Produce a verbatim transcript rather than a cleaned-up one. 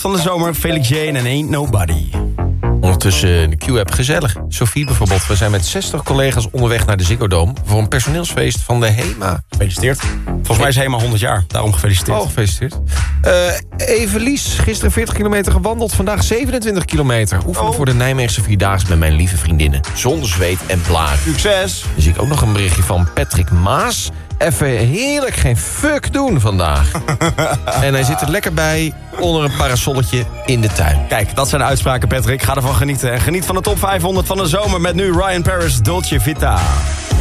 van de zomer, Felix Jane en Ain't Nobody. Ondertussen de Q-app gezellig. Sophie bijvoorbeeld, we zijn met zestig collega's onderweg naar de Ziggo Dome voor een personeelsfeest van de HEMA. Gefeliciteerd. Volgens mij is HEMA honderd jaar, daarom gefeliciteerd. Oh, gefeliciteerd. Uh, Evelies, gisteren veertig kilometer gewandeld, vandaag zevenentwintig kilometer. Oefenen oh. voor de Nijmeegse Vierdaagse met mijn lieve vriendinnen. Zonder zweet en blaar. Succes! Dan zie ik ook nog een berichtje van Patrick Maas. Even heerlijk geen fuck doen vandaag. En hij zit er lekker bij onder een parasolletje in de tuin. Kijk, dat zijn de uitspraken, Patrick. Ga ervan genieten. En geniet van de top vijfhonderd van de zomer met nu Ryan Paris, Dolce Vita.